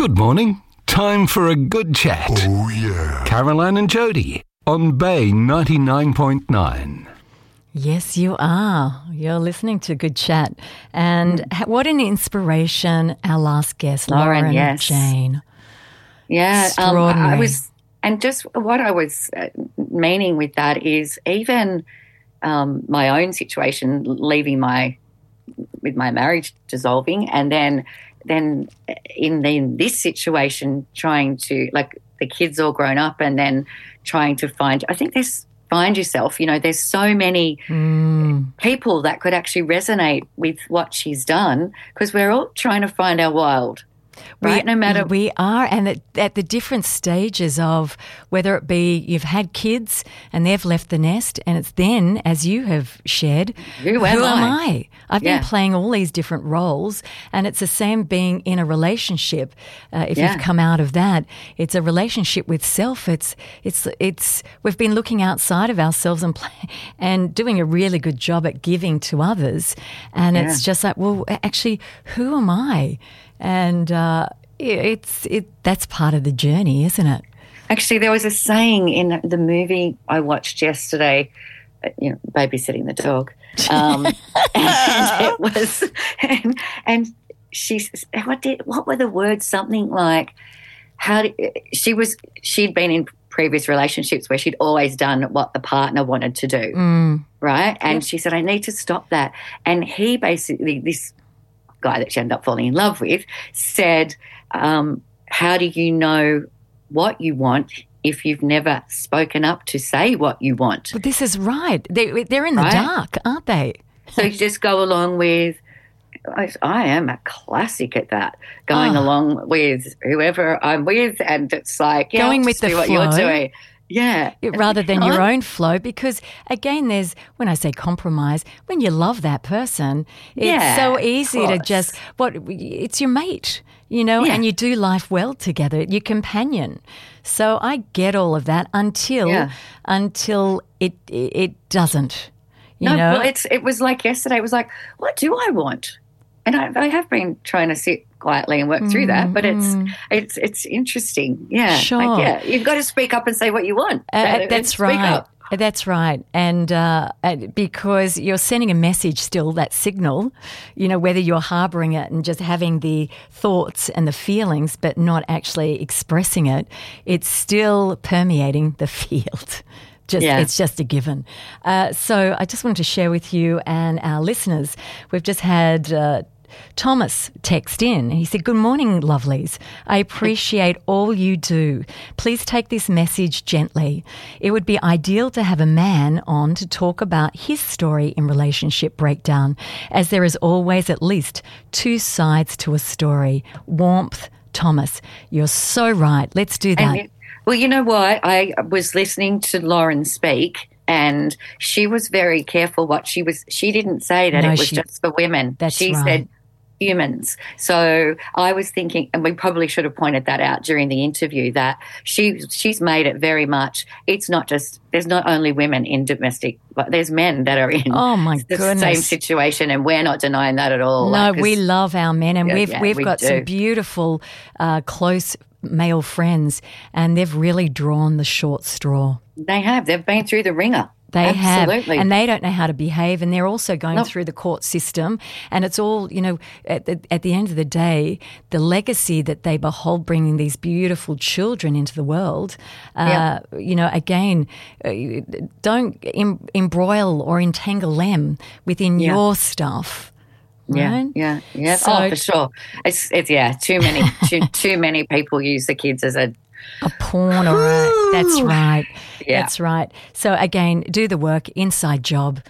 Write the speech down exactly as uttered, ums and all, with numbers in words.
Good morning. Time for a good chat. Oh, yeah. Caroline and Jody on Bay ninety-nine point nine. Yes, you are. You're listening to Good Chat. And mm. what an inspiration, our last guest, Lauren, Lauren yes. Jane. Yeah, um, Extraordinary. I was, and just what I was uh, meaning with that is even um, my own situation, leaving my, with my marriage dissolving, and then then in, in this situation trying to, like the kids all grown up and then trying to find, I think there's, find yourself, you know, there's so many mm. people that could actually resonate with what she's done because we're all trying to find our wild. Right, we, no matter we are, and at, at the different stages of whether it be you've had kids and they've left the nest, and it's then, as you have shared, who am, who I? am I? I've yeah. been playing all these different roles, and it's the same being in a relationship. Uh, if yeah. you've come out of that, it's a relationship with self. It's it's it's we've been looking outside of ourselves and play, and doing a really good job at giving to others, and yeah. it's just like, well, actually, who am I? And uh, it's it that's part of the journey, isn't it? Actually, there was a saying in the movie I watched yesterday, you know, babysitting the dog, um, and it was, and, and she, what did, what were the words? Something like, how did, she was, she'd been in previous relationships where she'd always done what the partner wanted to do, mm. right? And yep. she said, I need to stop that. And he basically, this guy that she ended up falling in love with, said, um, how do you know what you want if you've never spoken up to say what you want? But this is right. They, they're in the right? dark, aren't they? So you just go along with, I, I am a classic at that, going oh. along with whoever I'm with, and it's like, yeah, going I'll with just the do what flow. you're doing. Yeah. It, rather than your own flow, because, again, there's, when I say compromise, when you love that person, it's yeah, so easy to just, what, it's your mate, you know, yeah. and you do life well together, your companion. So I get all of that until yeah. until it it doesn't, you no, know. well, it's, it was like yesterday, it was like, what do I want? And I, I have been trying to sit quietly and work mm, through that, but it's mm. it's it's interesting. Yeah, sure. Like, yeah, you've got to speak up and say what you want. Uh, that's right. Up. That's right. And uh, because you're sending a message still, that signal, you know, whether you're harbouring it and just having the thoughts and the feelings but not actually expressing it, it's still permeating the field. Just, yeah. It's just a given. Uh, so I just wanted to share with you and our listeners, we've just had uh, Thomas text in. He said, good morning, lovelies. I appreciate all you do. Please take this message gently. It would be ideal to have a man on to talk about his story in relationship breakdown, as there is always at least two sides to a story. Warmth, Thomas. You're so right. Let's do that. And, well, you know what? I was listening to Lauren speak, and she was very careful what she was. She didn't say that no, it was she, just for women. That's she right. said humans. So I was thinking, and we probably should have pointed that out during the interview, that she she's made it very much. It's not just, there's not only women in domestic, but there's men that are in oh my the goodness. same situation, and we're not denying that at all. No, like, we love our men, and yeah, we've yeah, we've we got do. some beautiful, uh, close male friends, and they've really drawn the short straw. They have. They've been through the ringer. They Absolutely. have, and they don't know how to behave, and they're also going nope. through the court system, and it's all, you know, at the, at the end of the day, the legacy that they behold bringing these beautiful children into the world, uh, yep. you know, again, uh, don't em- embroil or entangle them within yeah. your stuff. Yeah, right? yeah, yeah. So, oh, for sure. It's, it's yeah. Too many, too, too many people use the kids as a a pawn or a. That's right. Yeah. That's right. So again, do the work, inside job.